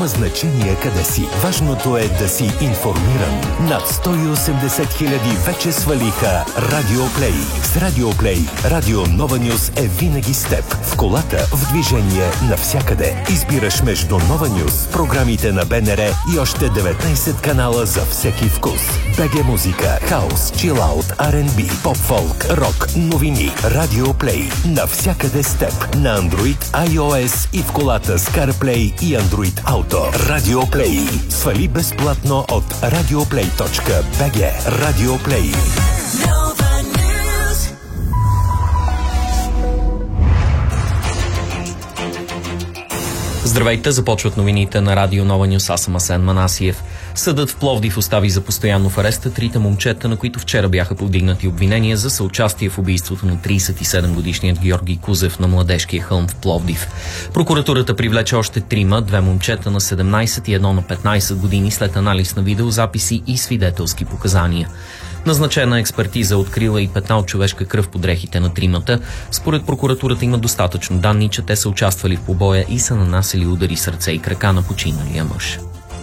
значение къде си. Важното е да си информиран. Над 180 хиляди вече свалиха Радиоплей. С Радиоплей Радио Нова Нюс е винаги с теб. В колата, в движение, навсякъде. Избираш между Нова Нюс, програмите на БНР и още 19 канала за всеки вкус. БГ музика, хаус, чилаут, R&B, поп-фолк, рок, новини. Радиоплей. Навсякъде с теб. На Android, iOS и в колата с CarPlay и Android Auto. Радиоплей. Свали безплатно от radioplay.bg. Радиоплей. Здравейте, започват новините на Радио Нова Нюс. Аз съм Асен Манасиев. Съдът в Пловдив остави за постоянно в ареста трите момчета, на които вчера бяха повдигнати обвинения за съучастие в убийството на 37-годишният Георги Кузев на Младежкия хълм в Пловдив. Прокуратурата привлече още трима, две момчета на 17 и едно на 15 години след анализ на видеозаписи и свидетелски показания. Назначена експертиза открила и петна от човешка кръв по дрехите на тримата. Според прокуратурата има достатъчно данни, че те са участвали в побоя и са нанасили удари с ръце и крака на починалия мъж.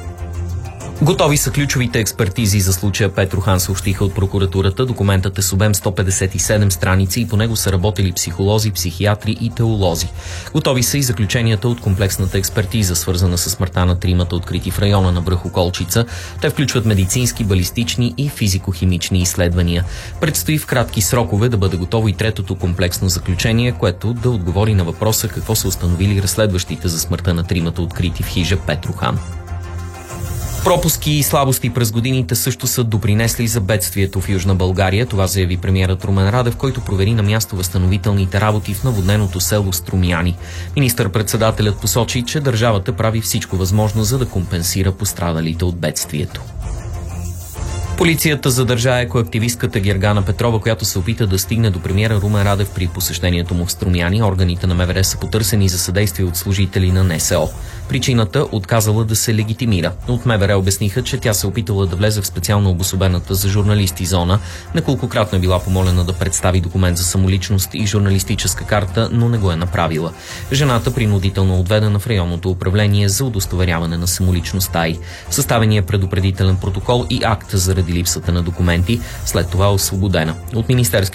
Готови са ключовите експертизи за случая Петрохан, съобщиха от прокуратурата. Документът е с обем 157 страници и по него са работили психолози, психиатри и теолози. Готови са и заключенията от комплексната експертиза, свързана с смъртта на тримата, открити в района на връх Околчица. Те включват медицински, балистични и физико-химични изследвания. Предстои в кратки срокове да бъде готово и третото комплексно заключение, което да отговори на въпроса какво са установили разследващите за смъртта на тримата, открити в хижа Петрохан. Пропуски и слабости през годините също са допринесли за бедствието в Южна България. Това заяви премиерът Румен Радев, който провери на място възстановителните работи в наводненото село Струмяни. Министър-председателят посочи, че държавата прави всичко възможно, за да компенсира пострадалите от бедствието. Полицията задържа екоактивистката Гергана Петрова, която се опита да стигне до премиера Румен Радев при посещението му в Струмяни. Органите на МВР са потърсени за съдействие от служители на НСО. Причината – отказала да се легитимира. От МВР обясниха, че тя се опитала да влезе в специално обособената за журналисти зона. Неколкократно е била помолена да представи документ за самоличност и журналистическа карта, но не го е направила. Жената принудително отведена в районното управление за удостоверяване на самоличността й. Съставения предупредителен протокол и акт заради липсата на документи. След това е освободена. От Министерски